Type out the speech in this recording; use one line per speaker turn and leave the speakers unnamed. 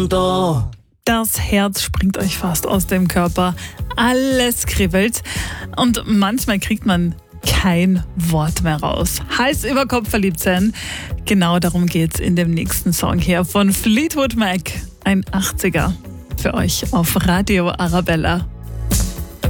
Das Herz springt euch fast aus dem Körper, alles kribbelt und manchmal kriegt man kein Wort mehr raus. Hals über Kopf verliebt sein, genau darum geht's in dem nächsten Song hier von Fleetwood Mac, ein 80er für euch auf Radio Arabella.